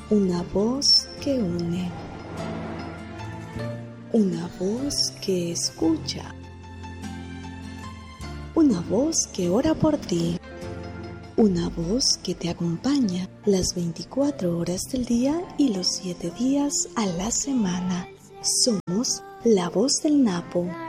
Una voz que une. Una voz que escucha. Una voz que ora por ti. Una voz que te acompaña las 24 horas del día y los 7 días a la semana. Somos la voz del Napo.